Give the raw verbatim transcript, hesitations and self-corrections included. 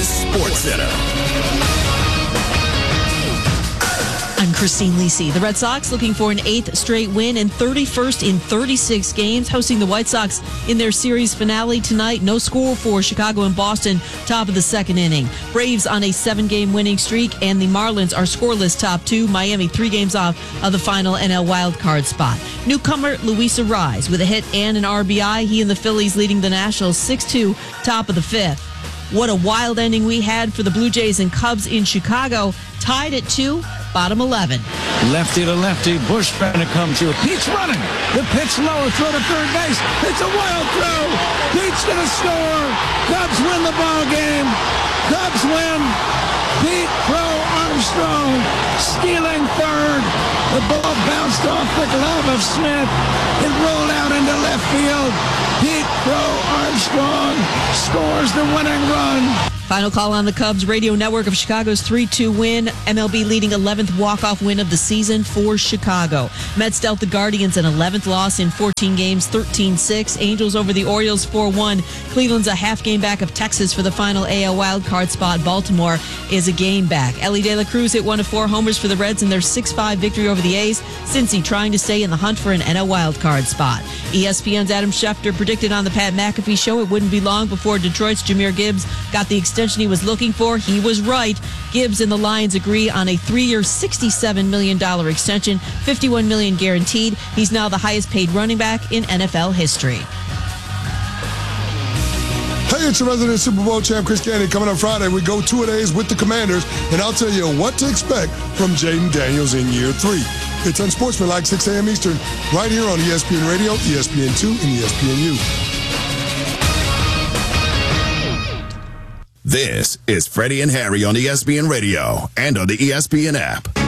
is SportsCenter. I'm Christine Lisi. The Red Sox looking for an eighth straight win and thirty-first in thirty-six games, hosting the White Sox in their series finale tonight. No score for Chicago and Boston, top of the second inning. Braves on a seven-game winning streak, and the Marlins are scoreless top two. Miami three games off of the final N L wildcard spot. Newcomer Luis Arraez with a hit and an R B I. He and the Phillies leading the Nationals six two, top of the fifth. What a wild ending we had for the Blue Jays and Cubs in Chicago. Tied at two, bottom eleven. Lefty to lefty, Bush trying to come through. Pete's running. The pitch low, throw to third base. It's a wild throw. Pete's going to score. Cubs win the ball game. Cubs win. Pete Crow Armstrong stealing third. The ball bounced off the glove of Smith. It rolled out into left field. Pete Crow Armstrong scores the winning run. Final call on the Cubs radio network of Chicago's three two win. M L B leading eleventh walk-off win of the season for Chicago. Mets dealt the Guardians an eleventh loss in fourteen games, thirteen six. Angels over the Orioles four one. Cleveland's a half game back of Texas for the final A L wildcard spot. Baltimore is a game back. Ellie De La Cruz hit one of four homers for the Reds in their six five victory over the A's. Cincy trying to stay in the hunt for an N L wildcard spot. E S P N's Adam Schefter predicted on the Pat McAfee show it wouldn't be long before Detroit's Jahmyr Gibbs got the extension he was looking for. He was right. Gibbs and the Lions agree on a three-year, sixty-seven million dollars extension, fifty-one million dollars guaranteed. He's now the highest paid running back in N F L history. Hey, it's your resident Super Bowl champ, Chris Candy. Coming up Friday, we go two-a-days with the Commanders, and I'll tell you what to expect from Jaden Daniels in year three. It's Unsportsmanlike, six a.m. Eastern, right here on E S P N Radio, E S P N two, and E S P N U. This is Freddie and Harry on E S P N Radio and on the E S P N app.